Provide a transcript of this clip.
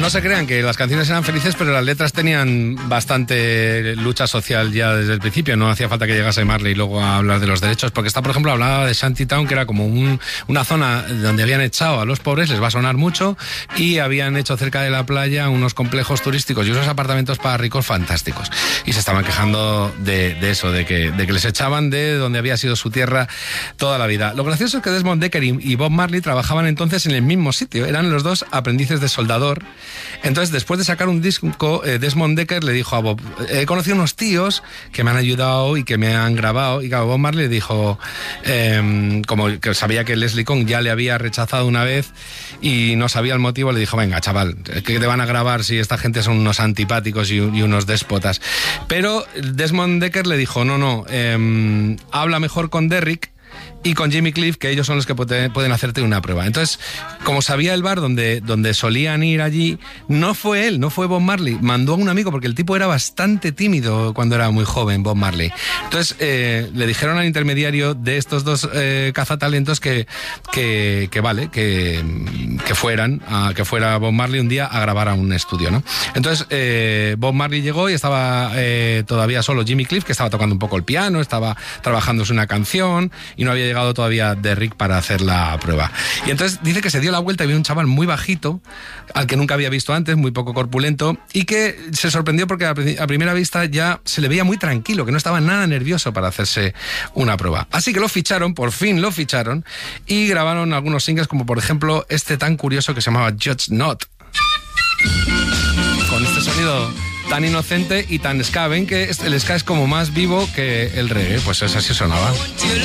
No se crean que las canciones eran felices, pero las letras tenían bastante lucha social ya desde el principio. No hacía falta que llegase Marley luego a hablar de los derechos, porque esta, por ejemplo, hablaba de Shantytown, que era como una zona donde habían echado a los pobres, les va a sonar mucho, y habían hecho cerca de la playa unos complejos turísticos y unos apartamentos para ricos fantásticos. Y se estaban quejando de eso, de que les echaban de donde había sido su tierra toda la vida. Lo gracioso es que Desmond Dekker y Bob Marley trabajaban entonces en el mismo sitio. Eran los dos aprendices de soldador. Entonces, después de sacar un disco, Desmond Dekker le dijo a Bob: he conocido unos tíos que me han ayudado y que me han grabado. Y claro, Bob Marley le dijo, como que sabía que Leslie Kong ya le había rechazado una vez y no sabía el motivo, le dijo: venga, chaval, ¿qué te van a grabar si esta gente son unos antipáticos y unos déspotas? Pero Desmond Dekker le dijo: no, habla mejor con Derrick y con Jimmy Cliff, que ellos son los que pueden hacerte una prueba. Entonces, como sabía el bar donde solían ir allí, no fue él, no fue Bob Marley, mandó a un amigo, porque el tipo era bastante tímido cuando era muy joven, Bob Marley. Entonces, le dijeron al intermediario de estos dos cazatalentos que fuera Bob Marley un día a grabar a un estudio, ¿no? Entonces, Bob Marley llegó y estaba todavía solo Jimmy Cliff, que estaba tocando un poco el piano, estaba trabajándose una canción y no había llegado todavía Derrick para hacer la prueba. Y entonces dice que se dio la vuelta y vio un chaval muy bajito, al que nunca había visto antes, muy poco corpulento, y que se sorprendió porque a primera vista ya se le veía muy tranquilo, que no estaba nada nervioso para hacerse una prueba. Así que lo ficharon, por fin lo ficharon, y grabaron algunos singles, como por ejemplo este tan curioso que se llamaba Judge Not. Con este sonido tan inocente y tan ska. Ven que el ska es como más vivo que el reggae, pues así sonaba.